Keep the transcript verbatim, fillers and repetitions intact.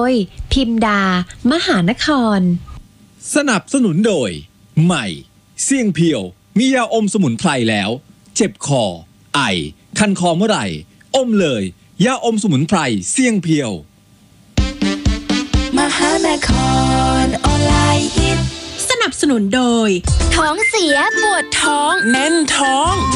ยพิมดามหานครสนับสนุนโดยใหม่เสี่ยงเพียวมียาอมสมุนไพรแล้วเจ็บคอไอคันคอเมื่อไหร่อมเลยยาอมสมุนไพรเสี่ยงเพียวมหานครออนไลน์ฮิตสนับสนุนโดยท้องเสียปวดท้องแน่นท้อง